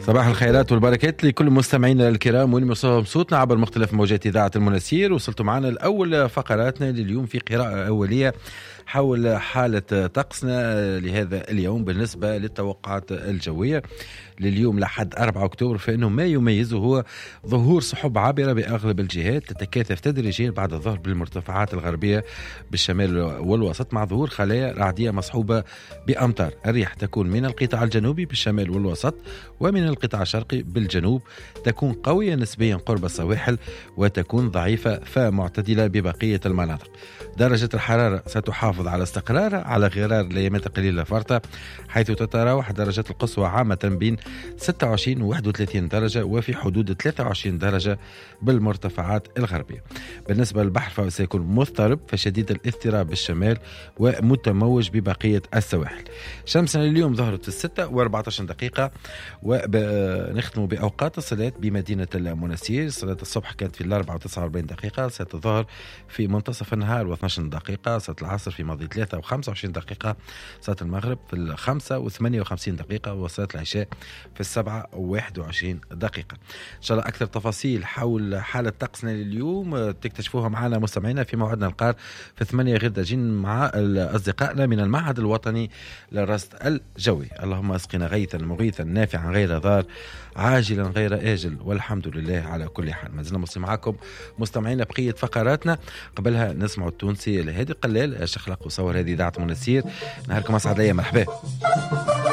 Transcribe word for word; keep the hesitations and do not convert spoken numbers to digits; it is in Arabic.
صباح الخيرات والبركات لكل مستمعينا الكرام وين وصلهم صوتنا عبر مختلف موجات إذاعة المنسير. وصلتوا معنا الأول فقراتنا لليوم في قراءة أولية حول حالة طقسنا لهذا اليوم بالنسبة للتوقعات الجوية لليوم لحد أربعة أكتوبر، فإنه ما يميزه هو ظهور سحب عابرة بأغلب الجهات تتكاثف تدريجيا بعد الظهر بالمرتفعات الغربية بالشمال والوسط مع ظهور خلايا رعدية مصحوبة بأمطار. الرياح تكون من القطاع الجنوبي بالشمال والوسط ومن القطاع الشرقي بالجنوب، تكون قوية نسبيا قرب السواحل وتكون ضعيفة فمعتدلة ببقية المناطق. درجة الحرارة ستحافظ على استقرارها على غرار الأيامات القليلة فرطة، حيث تتراوح درجات القصوى عامة بين ستة وعشرين و واحد وثلاثين درجة وفي حدود ثلاثة وعشرين درجة بالمرتفعات الغربية. بالنسبة للبحر فهو سيكون مضطرب فشديد الاضطراب بالشمال ومتموج ببقية السواحل. شمسنا اليوم ظهرت في الستة وأربعة عشر دقيقة، ونختم بأوقات الصلاة بمدينة المنسير. صلاة الصبح كانت في الأربعة وتسعة وأربعين دقيقة، صلاة الظهر في منتصف النهار واثنى عشر دقيقة، صلاة العصر في ماضي ثلاثة وخمسة وعشرين دقيقة، صلاة المغرب في الخمسة وثمانية وخمسين دقيقة، وصلاة العشاء في السبعة وواحد وعشرين دقيقة. إن شاء الله أكثر تفاصيل حول حالة طقسنا لليوم تكتشفوها معنا مستمعينا في موعدنا القار في ثمانية غير داجين مع أصدقائنا من المعهد الوطني للرصد الجوي. اللهم اسقنا غيثا مغيثا نافعا غير ضار عاجلا غير آجل والحمد لله على كل حال. ما زلنا مصر معكم مستمعينا بقية فقراتنا. قبلها نسمع التونسي لهادي قلال شخلق وصور هذه إذاعة منسير. نهاركم أسعد ليا، مرحبا.